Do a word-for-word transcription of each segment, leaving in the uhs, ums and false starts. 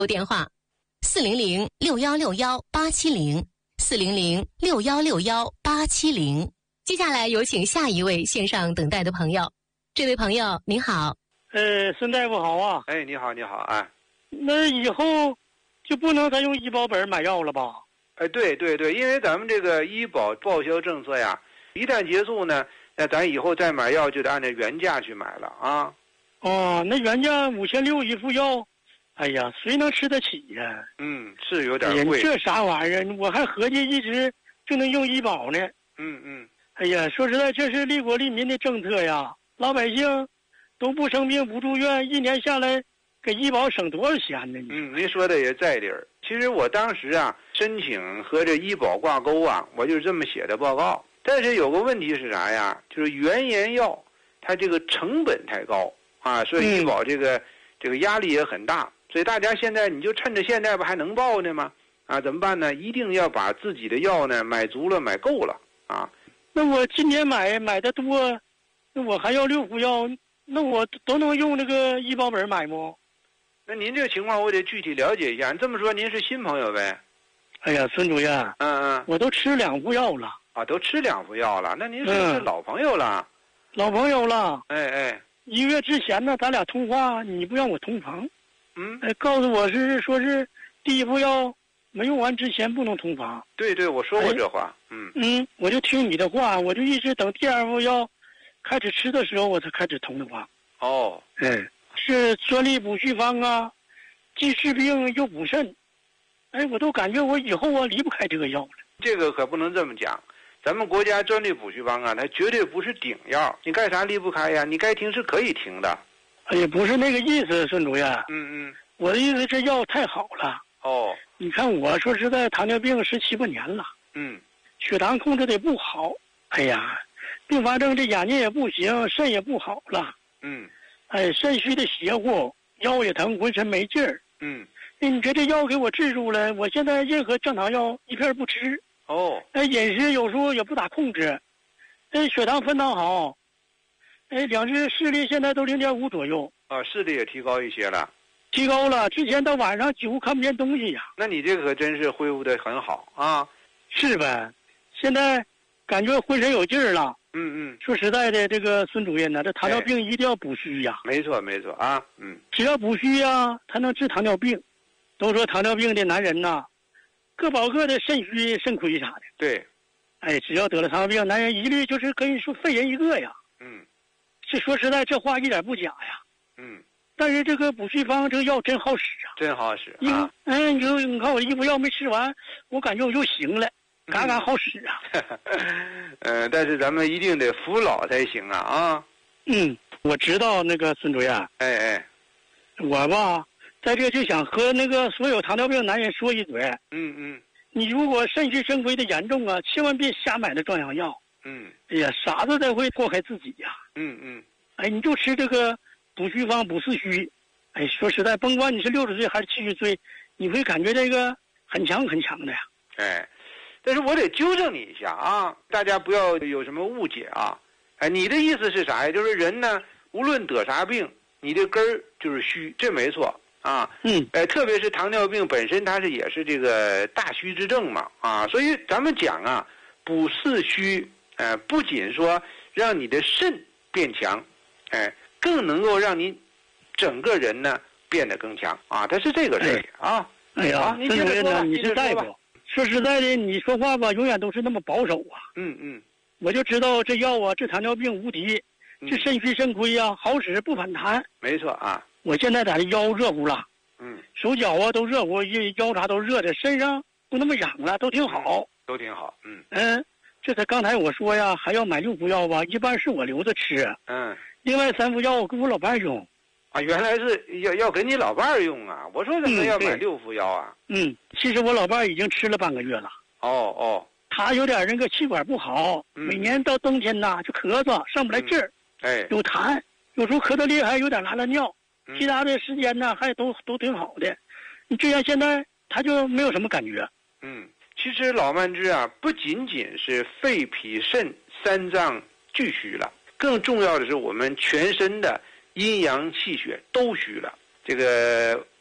电话四零零六幺六幺八七零四零零六幺六幺八七零。接下来有请下一位线上等待的朋友。这位朋友您好。 呃，孙大夫好啊。 哎，你好，你好啊。 那以后就不能再用医保本买药了吧？ 哎，对对对，因为咱们这个医保报销政策呀，一旦结束呢，那咱以后再买药就得按照原价去买了啊。 哦，那原价五千六一副药，哎呀，谁能吃得起呀？ 嗯，是有点贵。 哎、这啥玩意儿？我还合计一直就能用医保呢。 嗯嗯。 哎呀，说实在，这是利国利民的政策呀，老百姓都不生病不住院，一年下来给医保省多少钱呢？ 嗯，您说的也在理儿。其实我当时啊申请和这医保挂钩啊，我就是这么写的报告。但是有个问题是啥呀？就是原研药它这个成本太高啊，所以医保这个、嗯、这个压力也很大。所以大家现在你就趁着现在不还能报呢吗？啊，怎么办呢？一定要把自己的药呢买足了，买够了啊。 那我今年买买的多，那我还要六副药，那我都能用那个医保本买吗？ 那您这个情况我得具体了解一下。你这么说，您是新朋友呗？ 哎呀，孙主任， 嗯嗯， 我都吃两副药了。 啊，都吃两副药了，那您是不是老朋友了？ 嗯、老朋友了。 哎哎， 一个月之前呢，咱俩通话，你不让我同房。 嗯， 哎，告诉我是说是第一副药没用完之前不能同房。 对对，我说过这话。哎、嗯嗯，我就听你的话，我就一直等第二副药开始吃的时候，我才开始同的房。 哦， 哎，是专利补虚方啊，既治病又补肾。哎，我都感觉我以后啊离不开这个药了。 这个可不能这么讲，咱们国家专利补虚方啊，它绝对不是顶药，你干啥离不开呀？你该停是可以停的。 哎呀，不是那个意思，孙主任。 嗯嗯， 我的意思，这药太好了。 哦， 你看我说实在，糖尿病十七八年了。 嗯， 血糖控制的不好。哎呀，并发症这眼睛也不行，肾也不好了。 嗯， 哎，肾虚的邪乎，腰也疼，浑身没劲儿。 嗯。 你这这药给我治住了，我现在任何降糖药一片不吃。 哦， 哎，饮食有时候也不咋控制，哎，血糖分档好，哎，两只视力现在都零点五左右。 啊，视力也提高一些了。 提高了，之前到晚上几乎看不见东西呀。 那你这个可真是恢复的很好啊。 是呗，现在感觉浑身有劲儿了。 嗯嗯。 说实在的，这个孙主任呢，这糖尿病一定要补虚呀。 没错没错啊，嗯。 只要补虚呀，才能治糖尿病。都说糖尿病的男人呐，各保各的肾虚、肾亏啥的。 对， 哎，只要得了糖尿病，男人一律就是可以说废人一个呀。 嗯， 这说实在，这话一点不假呀。 嗯， 但是这个补虚方这个药真好使啊， 真好使啊。嗯，你说你看我一副药没吃完，我感觉我就行了，嘎嘎好使啊。 嗯、呃，但是咱们一定得服老才行啊啊。 嗯，我知道那个孙主任。 哎哎， 我吧。在这就想和那个所有糖尿病男人说一嘴， 嗯嗯， 你如果肾虚肾亏的严重啊，千万别瞎买那壮阳药， 嗯， 哎呀，傻子才会祸害自己呀， 嗯嗯， 哎，你就吃这个补虚方补四虚，哎，说实在，甭管你是六十岁还是七十岁，你会感觉这个很强很强的呀， 哎，但是我得纠正你一下啊，大家不要有什么误解啊，哎，你的意思是啥呀？就是人呢，无论得啥病，你的根儿就是虚，这没错。啊， 嗯， 呃，特别是糖尿病本身，它是也是这个大虚之症嘛，啊，所以咱们讲啊，补四虚，呃，不仅说让你的肾变强，哎、呃，更能够让你整个人呢变得更强啊，它是这个事儿啊。 哎呀，孙主任呢，你是大夫，说实在的，你说话吧，永远都是那么保守啊。 嗯嗯， 我就知道这药啊，治糖尿病无敌，治肾虚肾亏啊，好使不反弹。 没错啊。 我现在在这腰热乎了， 嗯， 手脚啊都热乎，腰啥都热的，身上不那么痒了，都挺好， 嗯、都挺好，嗯嗯，这才刚才我说呀，还要买六副药吧，一般是我留着吃， 嗯， 另外三副药我给我老伴用， 啊，原来是要要给你老伴儿用啊，我说怎么要买六副药啊？ 嗯，其实我老伴儿已经吃了半个月了， 哦哦， 他有点那个气管不好， 嗯、 每年到冬天呐就咳嗽，上不来劲儿， 嗯、哎， 有痰，有时候咳得厉害，有点拉拉尿。其他的时间呢，还都都挺好的。你这样现在他就没有什么感觉。 嗯，其实老慢支啊，不仅仅是肺脾肾三脏俱虚了，更重要的是我们全身的阴阳气血都虚了。这个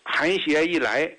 寒邪一来，